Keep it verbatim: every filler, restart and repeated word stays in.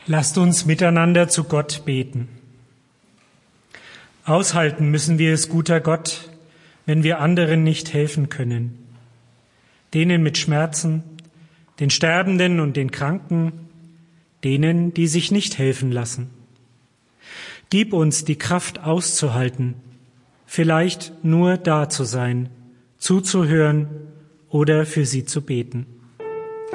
Lasst uns miteinander zu Gott beten. Aushalten müssen wir es, guter Gott, wenn wir anderen nicht helfen können. Denen mit Schmerzen, den Sterbenden und den Kranken, denen, die sich nicht helfen lassen. Gib uns die Kraft auszuhalten, vielleicht nur da zu sein, zuzuhören oder für sie zu beten.